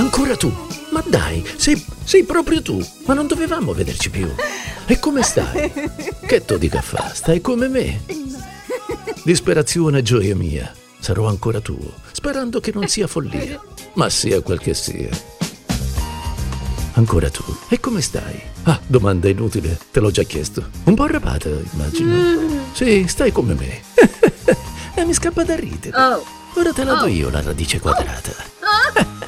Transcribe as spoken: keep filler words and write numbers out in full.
Ancora tu? Ma dai, sei, sei proprio tu. Ma non dovevamo vederci più. E come stai? Che to dica fa? Stai come me? Disperazione, gioia mia. Sarò ancora tuo, sperando che non sia follia, ma sia quel che sia. Ancora tu. E come stai? Ah, domanda inutile, te l'ho già chiesto. Un po' arrabbiata, immagino. Sì, stai come me. E mi scappa da ridere. Ora te la do io la radice quadrata.